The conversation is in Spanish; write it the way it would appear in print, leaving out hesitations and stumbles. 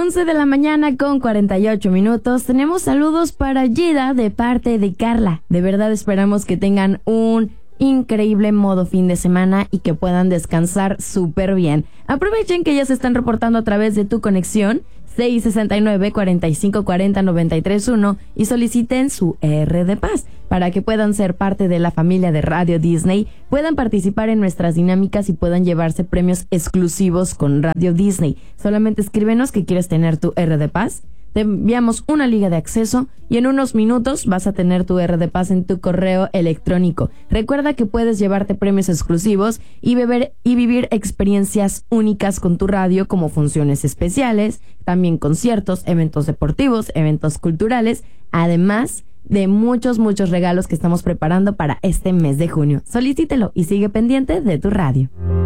11 de la mañana con 48 minutos. Tenemos saludos para Gida de parte de Carla. De verdad esperamos que tengan un increíble modo fin de semana y que puedan descansar súper bien. Aprovechen que ya se están reportando a través de tu conexión 669-4540-931 y soliciten su R de Paz para que puedan ser parte de la familia de Radio Disney, puedan participar en nuestras dinámicas y puedan llevarse premios exclusivos con Radio Disney. Solamente escríbenos que quieres tener tu R de Paz. Te enviamos una liga de acceso y en unos minutos vas a tener tu R de Paz en tu correo electrónico. Recuerda que puedes llevarte premios exclusivos y vivir experiencias únicas con tu radio, como funciones especiales, también conciertos, eventos deportivos, eventos culturales, además de muchos regalos que estamos preparando para este mes de junio. Solicítelo y sigue pendiente de tu radio.